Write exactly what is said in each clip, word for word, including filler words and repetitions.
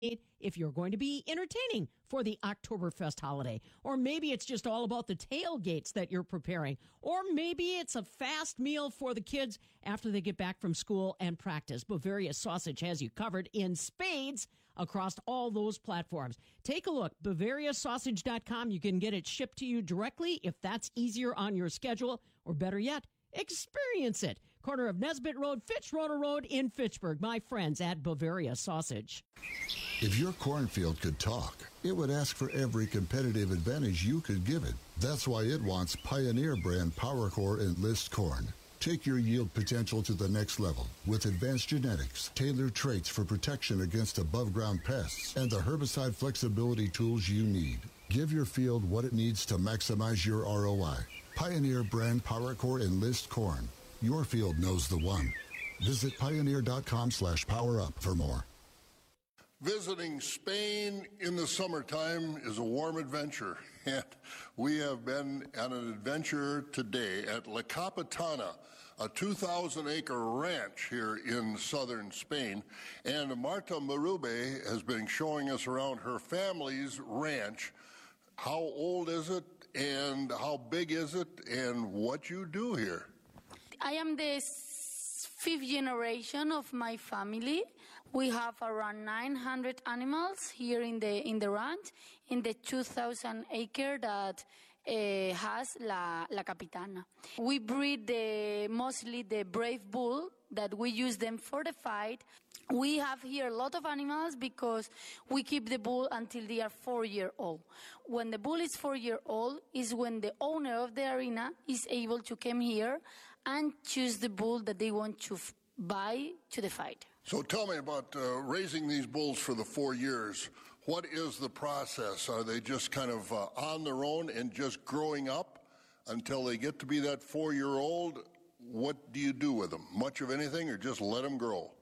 if you're going to be entertaining for the Oktoberfest holiday. Or maybe it's just all about the tailgates that you're preparing. Or maybe it's a fast meal for the kids after they get back from school and practice. Bavaria Sausage has you covered in spades across all those platforms. Take a look, Bavaria Sausage dot com. You can get it shipped to you directly if that's easier on your schedule, or better yet, experience it. Corner of Nesbitt Road, Fitzroy Road in Fitchburg. My friends at Bavaria Sausage. If your cornfield could talk, it would ask for every competitive advantage you could give it. That's why it wants Pioneer brand PowerCore Enlist corn. Take your yield potential to the next level with advanced genetics, tailored traits for protection against above-ground pests, and the herbicide flexibility tools you need. Give your field what it needs to maximize your R O I. Pioneer brand PowerCore Enlist corn. Your field knows the one. Visit pioneer.com slash power up for more. Visiting Spain in the summertime is a warm adventure, and we have been on an adventure today at La Capitana, a two thousand acre ranch here in southern Spain, and Marta Marube has been showing us around her family's ranch. How old is it, and how big is it, and what you do here? I am the fifth generation of my family. We have around nine hundred animals here in the in the ranch, in the two thousand acre that uh, has La, La Capitana. We breed the, mostly the brave bull, that we use them for the fight. We have here a lot of animals because we keep the bull until they are four years old. When the bull is four years old is when the owner of the arena is able to come here and choose the bull that they want to f- buy to the fight. So tell me about uh, raising these bulls for the four years. What is the process? Are they just kind of uh, on their own and just growing up until they get to be that four-year-old? What do you do with them? Much of anything, or just let them grow?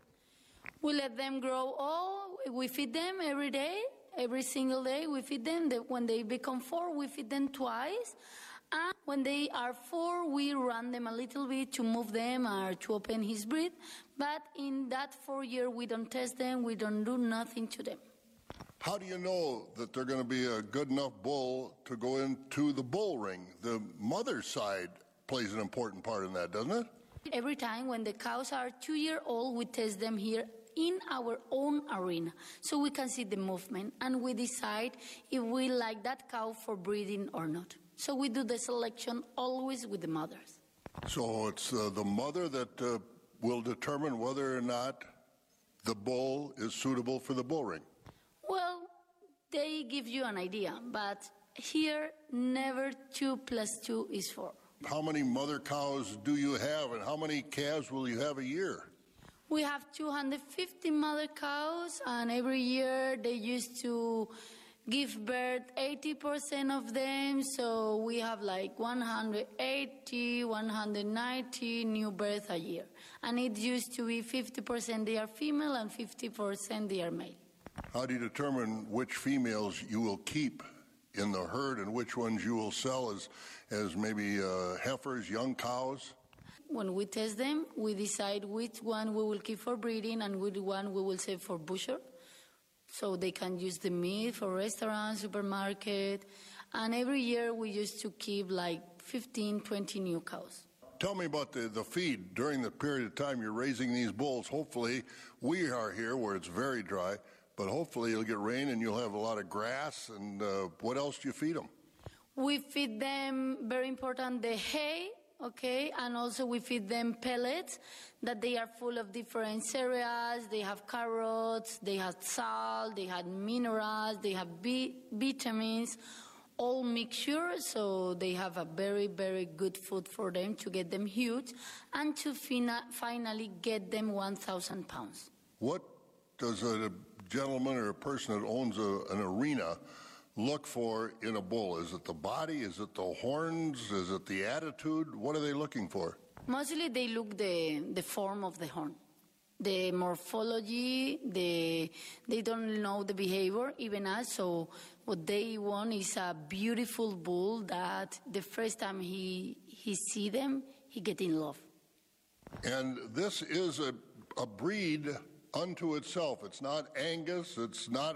We let them grow all. We feed them every day, every single day. We feed them. When they become four, we feed them twice. And when they are four, we run them a little bit to move them or to open his breed. But in that four year, we don't test them. We don't do nothing to them. How do you know that they're going to be a good enough bull to go into the bull ring? The mother's side plays an important part in that, doesn't it? Every time when the cows are two years old, we test them here in our own arena, so we can see the movement, and we decide if we like that cow for breeding or not. So we do the selection always with the mothers. So it's uh, the mother that uh, will determine whether or not the bull is suitable for the bull ring. Well, they give you an idea, but here never two plus two is four. How many mother cows do you have, and how many calves will you have a year? We have two hundred fifty mother cows, and every year they used to give birth eighty percent of them, so we have like one hundred eighty, one hundred ninety new births a year. And it used to be fifty percent they are female and fifty percent they are male. How do you determine which females you will keep in the herd and which ones you will sell as, as maybe uh, heifers, young cows? When we test them, we decide which one we will keep for breeding and which one we will save for butcher. So they can use the meat for restaurants, supermarket. And every year we used to keep like fifteen, twenty new cows. Tell me about the, the feed during the period of time you're raising these bulls. Hopefully, we are here where it's very dry, but hopefully you'll get rain and you'll have a lot of grass. And uh, what else do you feed them? We feed them, very important, the hay. Okay, and also we feed them pellets that they are full of different cereals. They have carrots, they have salt, they have minerals, they have B- vitamins, all mixture. So they have a very, very good food for them to get them huge and to fina- finally get them one thousand pounds. What does a gentleman or a person that owns a, an arena look for in a bull? Is it the body? Is it the horns? Is it the attitude? What are they looking for? Mostly they look the the form of the horn, the morphology. The they don't know the behavior, even us. So what they want is a beautiful bull that the first time he he see them, he get in love. And this is a a breed unto itself. It's not Angus. It's not